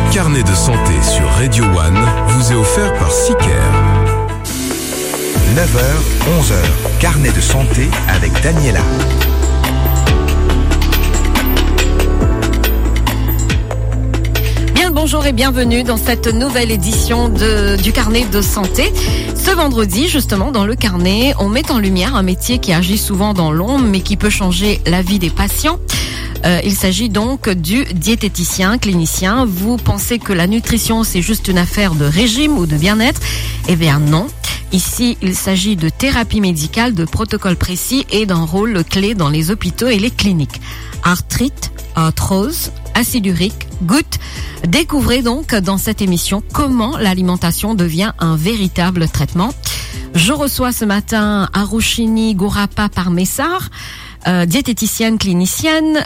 carnet de santé sur Radio One vous est offert par Sicare. 9h, 11h, carnet de santé avec Daniela. Bonjour et bienvenue dans cette nouvelle édition du carnet de santé. Ce vendredi, justement, dans le carnet, on met en lumière un métier qui agit souvent dans l'ombre, mais qui peut changer la vie des patients. Il s'agit donc du diététicien, clinicien. Vous pensez que la nutrition, c'est juste une affaire de régime ou de bien-être? Eh bien non. Ici, il s'agit de thérapie médicale, de protocoles précis et d'un rôle clé dans les hôpitaux et les cliniques. Arthrite, arthrose, acide urique, gouttes. Découvrez donc dans cette émission comment l'alimentation devient un véritable traitement. Je reçois ce matin Arushini Gorappa Parmesar, diététicienne clinicienne.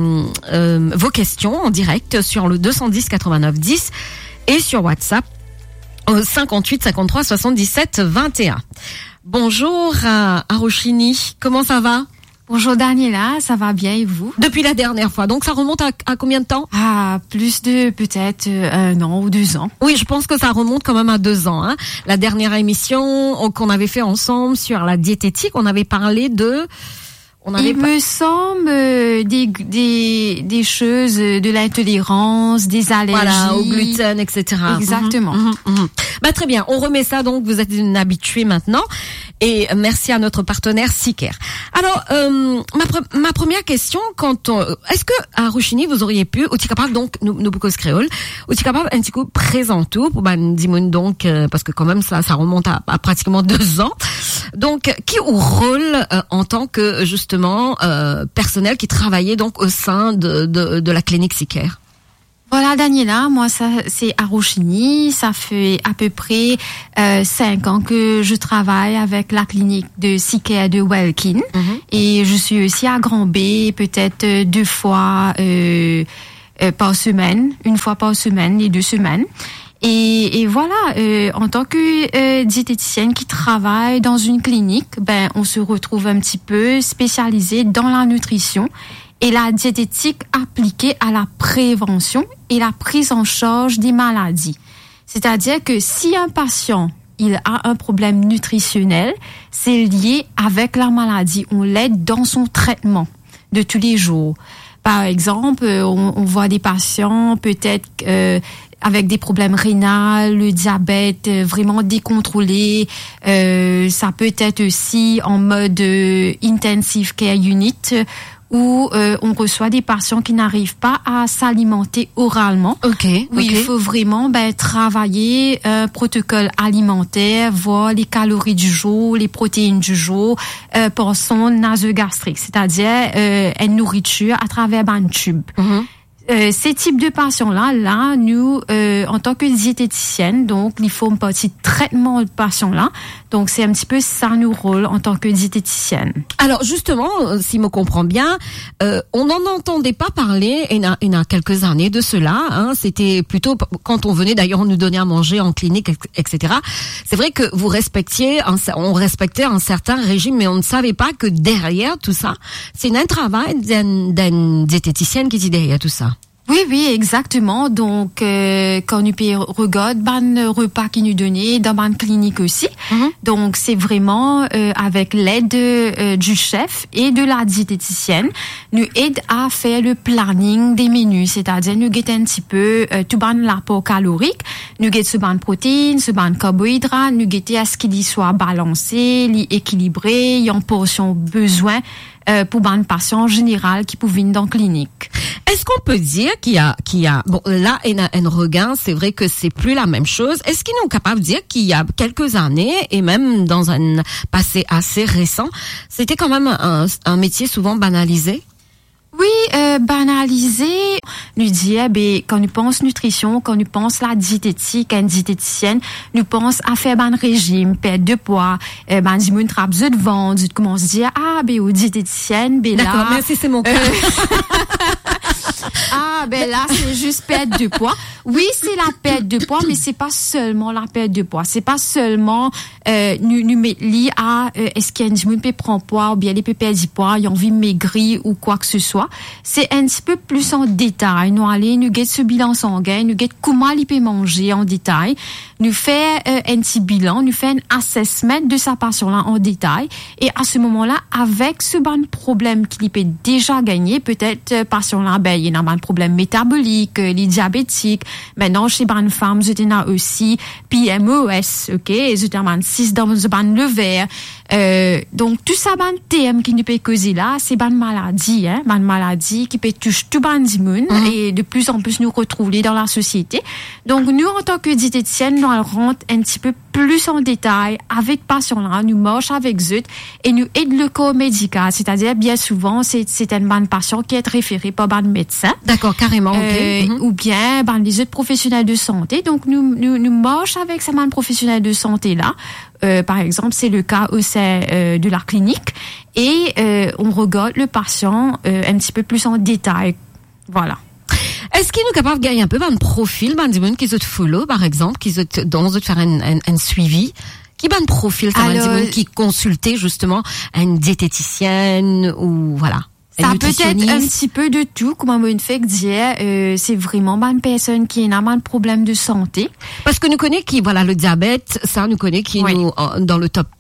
Vos questions en direct sur le 210 89 10 et sur WhatsApp au 58 53 77 21. Bonjour Arushini, comment ça va? Bonjour Daniela, ça va bien et vous? Depuis la dernière fois, donc ça remonte à combien de temps? Plus de peut-être 1 an ou 2 ans. Oui, je pense que ça remonte quand même à 2 ans. La dernière émission qu'on avait fait ensemble sur la diététique, on avait parlé de... me semble des choses, de l'intolérance, des allergies. Voilà, au gluten, etc. Exactement. Très bien, on remet ça donc, vous êtes une habituée maintenant. Et merci à notre partenaire Sicare. Alors, ma première question, est-ce que à Arushini vous auriez pu, ou tu capable donc nous beaucoup créole, ou tu capable un petit coup présenter pour dimoun donc parce que quand même ça remonte à pratiquement 2 ans. Donc, qui au rôle en tant que justement personnel qui travaillait donc au sein de la clinique Sicare? Voilà Daniela, moi ça c'est Arushini, ça fait à peu près 5 ans que je travaille avec la clinique de Sicare de Welkin et je suis aussi à Grand B peut-être 2 fois par semaine, 1 fois par semaine, les 2 semaines. Et voilà, en tant que diététicienne qui travaille dans une clinique, on se retrouve un petit peu spécialisé dans la nutrition et la diététique appliquée à la prévention et la prise en charge des maladies. C'est-à-dire que si un patient il a un problème nutritionnel, c'est lié avec la maladie. On l'aide dans son traitement de tous les jours. Par exemple, on voit des patients peut-être avec des problèmes rénaux, le diabète vraiment décontrôlé. Ça peut être aussi en mode intensive care unit où on reçoit des patients qui n'arrivent pas à s'alimenter oralement. Il faut vraiment travailler un protocole alimentaire, voir les calories du jour, les protéines du jour, pour son nasogastrique, c'est-à-dire une nourriture à travers un tube. Ces types de patients-là, nous, en tant que diététicienne, donc, il faut une partie de traitement de patients-là. Donc, c'est un petit peu ça, nos rôles en tant que diététicienne. Alors, justement, si me comprend bien, on n'en entendait pas parler, il y a quelques années de cela, c'était plutôt quand on venait, d'ailleurs, on nous donnait à manger en clinique, etc. C'est vrai que on respectait un certain régime, mais on ne savait pas que derrière tout ça, c'est un travail d'une diététicienne qui dit derrière tout ça. Oui, exactement. Donc, quand nous regarde repas qui nous donnait dans ma clinique aussi. Donc, c'est vraiment avec l'aide du chef et de la diététicienne, nous aide à faire le planning des menus. C'est-à-dire, nous guette un petit peu tout l'apport calorique, nous guette ce ban protéines, ce ban carbohydrates, nous guette à ce qu'il y soit balancé, équilibré, y en portion besoin pour un patient en général qui peut venir dans la clinique. Est-ce qu'on peut dire qu'il y a, bon, là, un regain, c'est vrai que c'est plus la même chose. Est-ce qu'ils sont capables de dire qu'il y a quelques années, et même dans un passé assez récent, c'était quand même un métier souvent banalisé? Oui, banalisé. Nous dit, quand nous pense nutrition, quand nous pense la diététique, une diététicienne, nous pense à faire un régime, perdre de poids, dis une trappe de ventre, commence à dire, aux diététicienne, là. D'accord, merci, c'est mon cas. Ben là, c'est juste perte de poids. Oui, c'est la perte de poids, mais c'est pas seulement la perte de poids. C'est pas seulement, nous mettre lié à, est-ce qu'il y a une personne qui prend poids, ou bien elle peut perdre du poids, il a envie de maigrir, ou quoi que ce soit. C'est un petit peu plus en détail. Nous allons, nous guetter ce bilan sanguin, nous guetter comment il peut manger en détail. Nous fait un petit bilan, nous fait un assessment de sa passion-là en détail. Et à ce moment-là, avec ce bon problème qu'il peut déjà gagner, peut-être passion-là, ben, il y a un problème métabolique, les diabétiques. Maintenant, chez bonnes femmes, je t'en a aussi PMOS, ok? Je t'en ai 6 dans le ban le verre. Donc, tout ça, ban thème qui nous peut causer là, c'est bonne maladie, hein? Bonne maladie qui peut toucher tout ban immune et de plus en plus nous retrouver dans la société. Donc, nous, en tant que diététicienne, nous rentre un petit peu plus en détail avec patient-là, nous marche avec eux et nous aide le corps médical. C'est-à-dire, bien souvent, c'est un bonne patient qui est référé par un médecin. D'accord, carrément, ok. Ou bien, les autres professionnels de santé. Donc, nous marche avec ces bonnes professionnels de santé-là. Par exemple, c'est le cas au sein de la clinique et on regarde le patient un petit peu plus en détail. Voilà. Est-ce qu'il est capable de gagner un peu un profil, des gens qui se follow, par exemple, qui se dont de faire un suivi? Qui ban profil, qui consulter justement une diététicienne ou voilà? Ça peut être un petit peu de tout, comme on fait dire, c'est vraiment une personne qui a un problème de santé. Parce que nous connaissons qui, voilà, le diabète, ça, nous connaissons qui nous, dans le top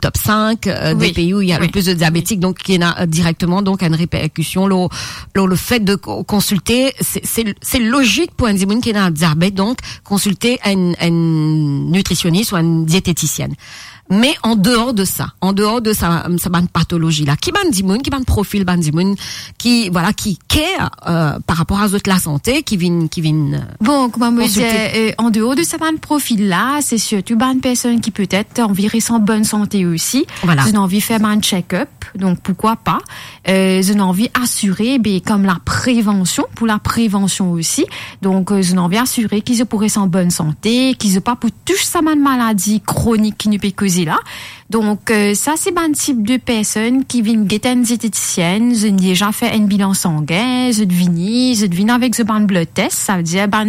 5, des pays où il y a le plus de diabétiques, donc qui a directement, donc, une répercussion, le fait de consulter, c'est logique pour un diabète qui a un diabète, donc, consulter un nutritionniste ou une diététicienne. Mais en dehors de sa bonne pathologie là, qui ban dimoun, qui ban profil ban dimoun, qui voilà, qui care par rapport à la santé, qui viennent bon, comment me dire, en dehors de sa bonne profil là, c'est surtout bonne personne qui peut-être envie sans bonne santé aussi. Voilà. J'ai envie de faire un check-up, donc pourquoi pas. J'ai envie assurer, comme la prévention, pour la prévention aussi. Donc j'ai envie assurer qu'ils pourraient sans bonne santé, qu'ils n'ont pas pour toucher sa maladie chronique qui ne peut causer là. Donc ça c'est un type de personnes qui viennent guetter une diététicienne, j'ai déjà fait un bilan sanguin, je devine avec ce ban blood test, ça veut dire